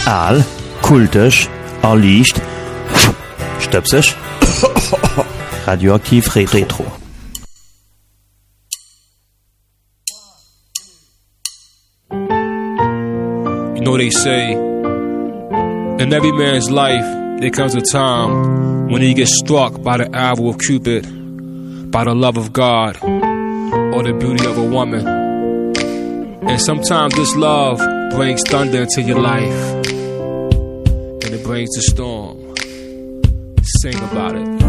Aal, kultisch, leicht, stöpsisch, radioaktiv retro. You know they say, in every man's life, there comes a time when he gets struck by the arrow of Cupid, by the love of God, or the beauty of a woman. And sometimes this love brings thunder into your life, and it brings the storm. Sing about it.